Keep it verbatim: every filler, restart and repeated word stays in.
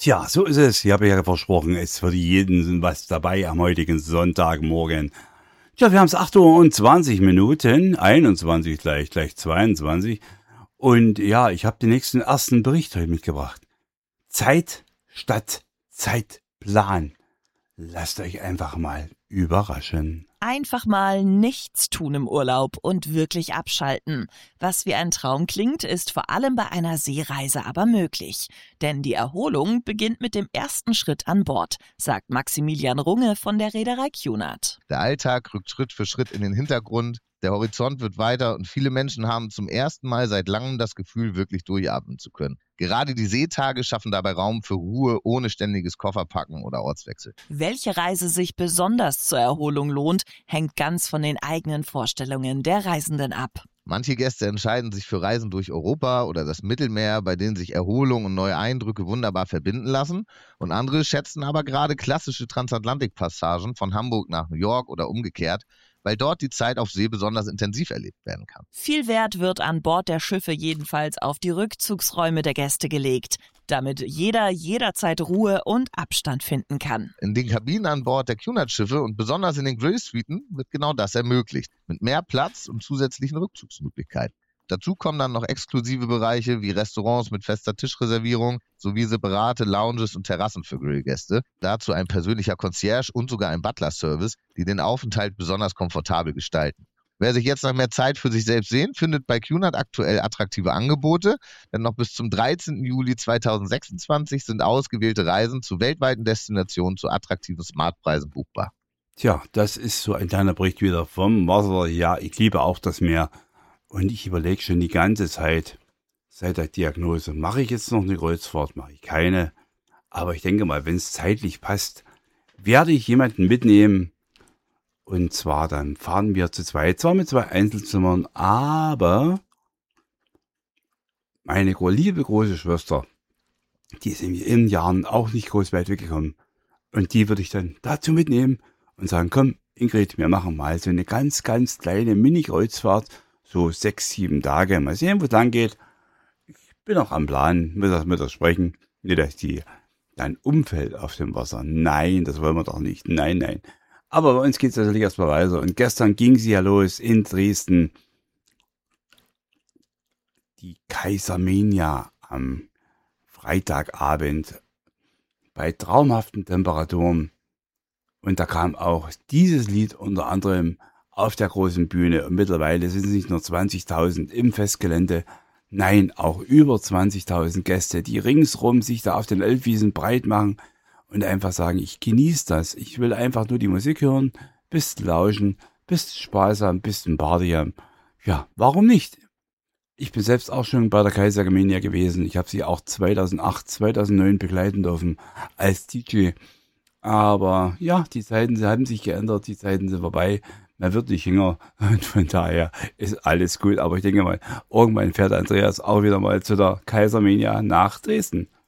Tja, so ist es. Ich habe ja versprochen, es ist für jeden was dabei am heutigen Sonntagmorgen. Tja, wir haben es acht Uhr und zwanzig Minuten, einundzwanzig gleich, gleich zweiundzwanzig. Und ja, ich habe den nächsten ersten Bericht heute mitgebracht. Zeit statt Zeitplan. Lasst euch einfach mal überraschen. Einfach mal nichts tun im Urlaub und wirklich abschalten. Was wie ein Traum klingt, ist vor allem bei einer Seereise aber möglich. Denn die Erholung beginnt mit dem ersten Schritt an Bord, sagt Maximilian Runge von der Reederei Cunard. Der Alltag rückt Schritt für Schritt in den Hintergrund, der Horizont wird weiter und viele Menschen haben zum ersten Mal seit langem das Gefühl, wirklich durchatmen zu können. Gerade die Seetage schaffen dabei Raum für Ruhe ohne ständiges Kofferpacken oder Ortswechsel. Welche Reise sich besonders zur Erholung lohnt, hängt ganz von den eigenen Vorstellungen der Reisenden ab. Manche Gäste entscheiden sich für Reisen durch Europa oder das Mittelmeer, bei denen sich Erholung und neue Eindrücke wunderbar verbinden lassen. Und andere schätzen aber gerade klassische Transatlantikpassagen von Hamburg nach New York oder umgekehrt, weil dort die Zeit auf See besonders intensiv erlebt werden kann. Viel Wert wird an Bord der Schiffe jedenfalls auf die Rückzugsräume der Gäste gelegt, damit jeder jederzeit Ruhe und Abstand finden kann. In den Kabinen an Bord der Cunard-Schiffe und besonders in den Grillsuiten wird genau das ermöglicht, mit mehr Platz und zusätzlichen Rückzugsmöglichkeiten. Dazu kommen dann noch exklusive Bereiche wie Restaurants mit fester Tischreservierung sowie separate Lounges und Terrassen für Grillgäste. Dazu ein persönlicher Concierge und sogar ein Butler-Service, die den Aufenthalt besonders komfortabel gestalten. Wer sich jetzt nach mehr Zeit für sich selbst sehnt, findet bei Cunard aktuell attraktive Angebote, denn noch bis zum dreizehnten Juli zweitausendsechsundzwanzig sind ausgewählte Reisen zu weltweiten Destinationen zu attraktiven Smartpreisen buchbar. Tja, das ist so ein kleiner Bericht wieder vom Wasser. Ja, ich liebe auch das Meer. Und ich überlege schon die ganze Zeit, seit der Diagnose, mache ich jetzt noch eine Kreuzfahrt, mache ich keine. Aber ich denke mal, wenn es zeitlich passt, werde ich jemanden mitnehmen. Und zwar dann fahren wir zu zweit, zwar mit zwei Einzelzimmern, aber meine liebe große Schwester, die ist in den Jahren auch nicht groß weit weggekommen. Und die würde ich dann dazu mitnehmen und sagen, komm Ingrid, wir machen mal so eine ganz, ganz kleine Mini-Kreuzfahrt, so sechs, sieben Tage, mal sehen, wo es lang geht. Ich bin auch am Plan, muss das mit das sprechen. Nicht, dass die dann umfällt auf dem Wasser. Nein, das wollen wir doch nicht. Nein, nein. Aber bei uns geht es natürlich erstmal weiter. Und gestern ging sie ja los in Dresden. Die Kaisermania am Freitagabend bei traumhaften Temperaturen. Und da kam auch dieses Lied unter anderem auf der großen Bühne. Und mittlerweile sind es nicht nur zwanzigtausend im Festgelände, nein, auch über zwanzigtausend Gäste, die ringsrum sich da auf den Elbwiesen breit machen und einfach sagen, ich genieße das. Ich will einfach nur die Musik hören, bisschen lauschen, bisschen Spaß haben, bisschen Party haben. Ja, warum nicht? Ich bin selbst auch schon bei der Kaisermania gewesen. Ich habe sie auch zweitausendacht, zweitausendneun begleiten dürfen als D J. Aber ja, die Zeiten sie haben sich geändert, die Zeiten sind vorbei. Man wird nicht jünger und von daher ist alles gut. Aber ich denke mal, irgendwann fährt Andreas auch wieder mal zu der Kaisermania nach Dresden.